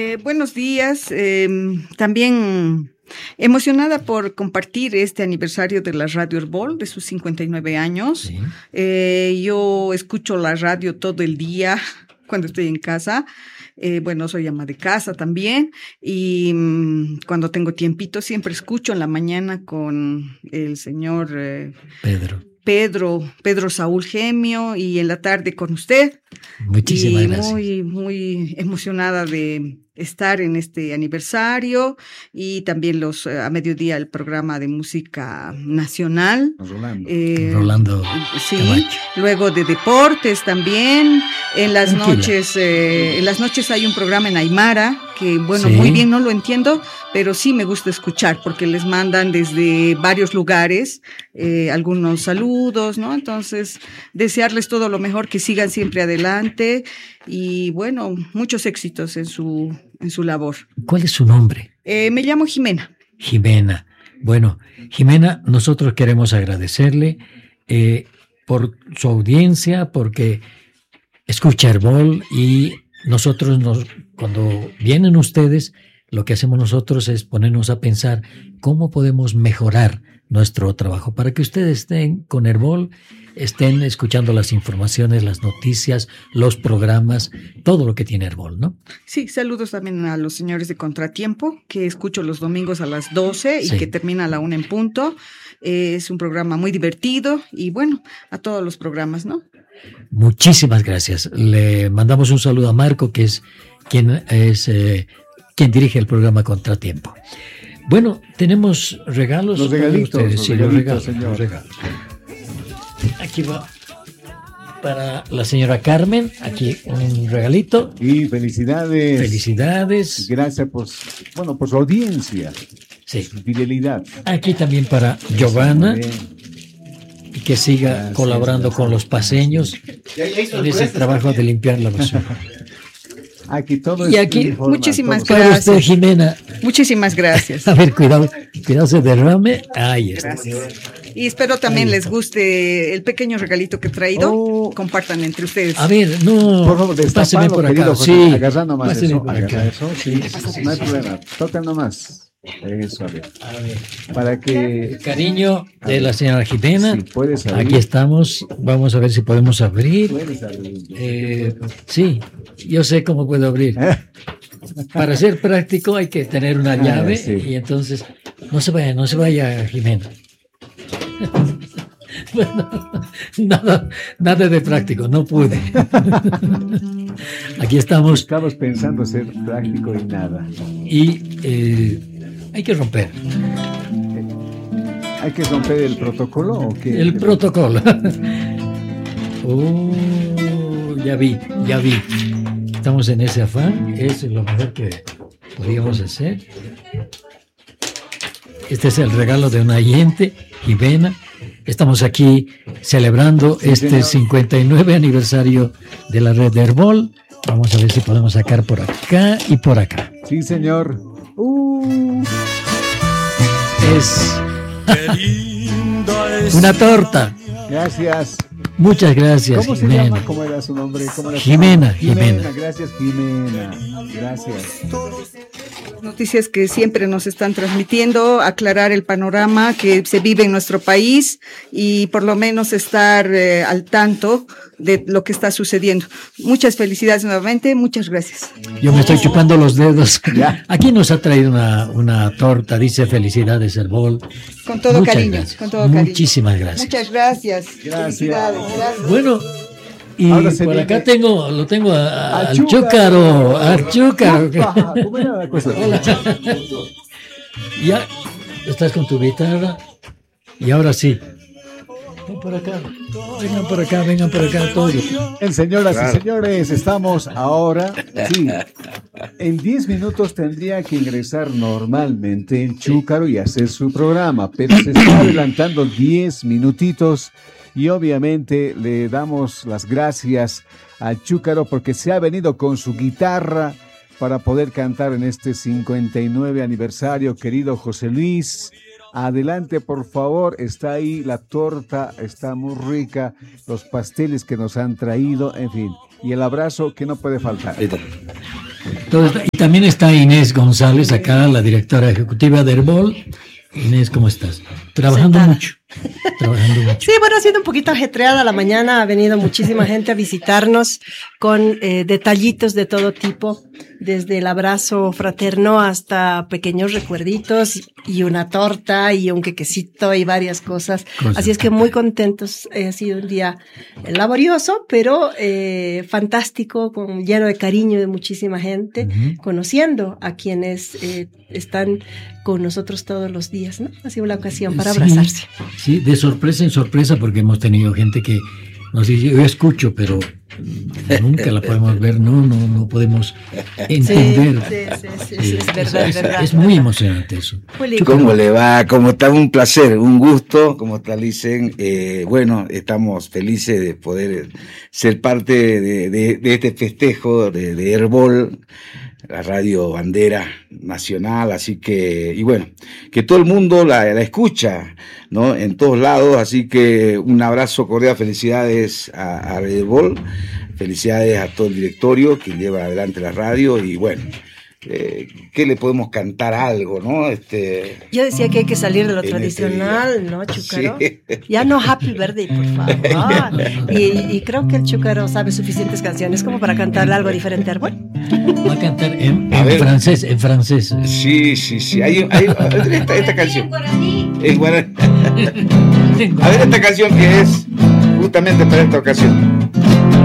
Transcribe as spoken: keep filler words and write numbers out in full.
Eh, buenos días, eh, también emocionada por compartir este aniversario de la Radio Herbol, de sus cincuenta y nueve años. Sí. Eh, yo escucho la radio todo el día cuando estoy en casa. Eh, bueno, soy ama de casa también y mmm, cuando tengo tiempito siempre escucho en la mañana con el señor eh, Pedro. Pedro, Pedro Saúl Gemio, y en la tarde con usted. Muchísimas y gracias. Muy, muy emocionada de estar en este aniversario y también los a mediodía el programa de música nacional. Rolando. Eh, Rolando. Sí, Camacho. Luego de deportes también. En las Tranquila. noches, eh, en las noches hay un programa en Aymara que, bueno, sí. muy bien no lo entiendo, pero sí me gusta escuchar porque les mandan desde varios lugares eh, algunos saludos, ¿no? Entonces, desearles todo lo mejor, que sigan siempre adelante y, bueno, muchos éxitos en su, en su labor. ¿Cuál es su nombre? Eh, me llamo Jimena. Jimena. Bueno, Jimena, nosotros queremos agradecerle eh, por su audiencia, porque escucha Herbol y nosotros nos, cuando vienen ustedes, lo que hacemos nosotros es ponernos a pensar cómo podemos mejorar nuestro trabajo para que ustedes estén con Herbol, estén escuchando las informaciones, las noticias, los programas, todo lo que tiene Herbol, ¿no? Sí, saludos también a los señores de Contratiempo, que escucho los domingos a las doce y sí. que termina a la una en punto. Eh, es un programa muy divertido y bueno, a todos los programas, ¿no? Muchísimas gracias. Le mandamos un saludo a Marco, que es quien es eh, quien dirige el programa Contratiempo. Bueno, tenemos regalos. Los regalitos, ustedes. los Sí, regalitos, los regalos, señor. los regalos. Aquí va para la señora Carmen, aquí un regalito. Y felicidades. Felicidades. Gracias por, bueno, por su audiencia. Sí. Su fidelidad. Aquí también para Giovanna. Y que siga gracias, colaborando gracias. Con los paseños en ese trabajo de limpiar la basura. Aquí todo y aquí, informa, muchísimas todo. gracias. Para usted, Jimena. Muchísimas gracias. A ver, cuidado, cuidado se derrame. Ahí está. Gracias. Y espero también les guste el pequeño regalito que he traído. Oh. Compartan entre ustedes. A ver, no. Por favor, páseme por acá. Querido, sí. Agarra nomás páseme eso. Por Agarra acá. eso. Sí, sí, sí, sí, no hay sí, problema. Sí. Toca nomás. Eso, a ver. A ver. Para que. El cariño de la señora Jimena. Sí, puedes abrir. Aquí estamos. Vamos a ver si podemos abrir. Puedes abrir. Eh, sí, yo sé cómo puedo abrir. Para ser práctico hay que tener una llave. Ah, sí. Y entonces, no se vaya, no se vaya, Jimena. Bueno, nada, nada de práctico, no pude. Aquí estamos. Estamos pensando ser práctico y nada. Y eh, hay que romper. ¿Hay que romper el protocolo o qué? El protocolo. Oh, ya vi, ya vi. Estamos en ese afán. Eso es lo mejor que podríamos hacer. Este es el regalo de una oyente, Jimena. Estamos aquí celebrando sí, este señor. cincuenta y nueve aniversario de la red de Herbol. Vamos a ver si podemos sacar por acá y por acá. Sí, señor. Uh. Es una torta. Gracias. Muchas gracias, ¿Cómo Jimena. se llama? ¿Cómo era su nombre? ¿Cómo era su Jimena, nombre? Jimena, Jimena. Gracias, Jimena. Gracias. Noticias que siempre nos están transmitiendo, aclarar el panorama que se vive en nuestro país y por lo menos estar eh, al tanto de lo que está sucediendo. Muchas felicidades nuevamente, muchas gracias. Yo me estoy chupando los dedos. ¿Ya? Aquí nos ha traído una, una torta, dice felicidades Herbol. Con todo Muchas cariño, gracias. con todo cariño. Muchísimas gracias. Muchas gracias. Gracias. Felicidades, gracias. Bueno, y por acá viene. tengo, lo tengo a, a, al chúcaro, al chúcaro. ¿Cómo era la cosa? Hola. Ya estás con tu guitarra y ahora sí. Ven por acá, vengan por acá, vengan por acá todos. El señoras claro. y señores, estamos ahora, sí, en diez minutos tendría que ingresar normalmente el chúcaro y hacer su programa, pero se está adelantando diez minutitos. Y obviamente le damos las gracias al chúcaro porque se ha venido con su guitarra para poder cantar en este cincuenta y nueve aniversario, querido José Luis. Adelante, por favor, está ahí la torta, está muy rica, los pasteles que nos han traído, en fin, y el abrazo que no puede faltar. Todo esto. Y también está Inés González acá, la directora ejecutiva de Herbol. Inés, ¿cómo estás? Trabajando Sentada. mucho. Trabajando mucho. Sí, bueno, ha sido un poquito ajetreada la mañana, ha venido muchísima gente a visitarnos con eh, detallitos de todo tipo, desde el abrazo fraterno hasta pequeños recuerditos y una torta y un quequecito y varias cosas. Cosas. Así es que muy contentos, eh, ha sido un día laborioso, pero eh, fantástico, con, lleno de cariño de muchísima gente, Uh-huh. conociendo a quienes eh, están con nosotros todos los días, ¿no? Ha sido una ocasión para Sí, abrazarse. Sí, de sorpresa en sorpresa, porque hemos tenido gente que nos dice, yo escucho, pero nunca la podemos ver, no, no, no podemos entender. Sí, sí, sí, sí, sí, es verdad, es verdad. Es muy emocionante eso. Juli, ¿Cómo le va? ¿Cómo está? Un placer, un gusto, como tal dicen. Eh, bueno, estamos felices de poder ser parte de, de, de este festejo de, de Herbol, la radio bandera nacional, así que, y bueno, que todo el mundo la, la escucha, ¿no? En todos lados, así que un abrazo cordial, felicidades a, a Herbol, felicidades a todo el directorio que lleva adelante la radio, y bueno, eh, ¿qué le podemos cantar algo, no? Este... yo decía que hay que salir de lo En tradicional, este día. ¿no, Chúcaro? Sí. Ya no Happy Birthday, por favor. Y, y creo que el Chúcaro sabe suficientes canciones como para cantarle algo diferente a Herbol. Va a cantar en, A en ver. francés, en francés. Sí, sí, sí, hay, hay esta, esta canción. En guaraní. A ver esta canción que es justamente para esta ocasión.